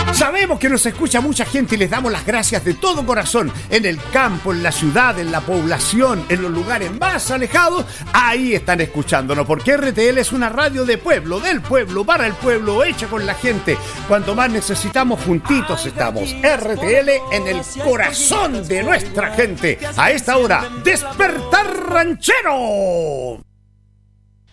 Sabemos que nos escucha mucha gente y les damos las gracias de todo corazón. En el campo, en la ciudad, en la población, en los lugares más alejados, ahí están escuchándonos, porque RTL es una radio de pueblo, del pueblo, para el pueblo, hecha con la gente. Cuanto más necesitamos, juntitos estamos. RTL en el corazón de nuestra gente. A esta hora, Despertar Ranchero.